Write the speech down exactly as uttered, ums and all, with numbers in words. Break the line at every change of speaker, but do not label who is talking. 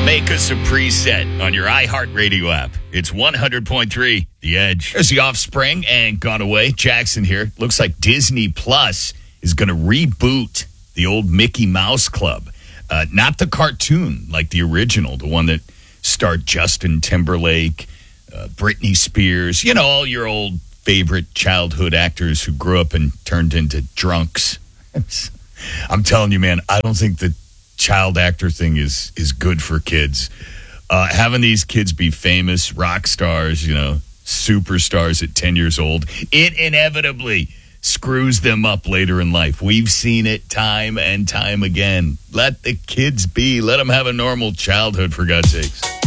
Make us a preset on your iHeartRadio app. It's one hundred point three The Edge. There's The Offspring and Gone Away. Jackson here. Looks like Disney Plus is going to reboot the old Mickey Mouse Club. Uh, not the cartoon, like the original, the one that starred Justin Timberlake, uh, Britney Spears, you know, all your old favorite childhood actors who grew up and turned into drunks. I'm telling you, man, I don't think the child actor thing is is good for kids. Uh, having these kids be famous rock stars, you know, superstars at ten years old, it inevitably screws them up later in life. We've seen it time and time again. Let the kids be. Let them have a normal childhood, for God's sakes.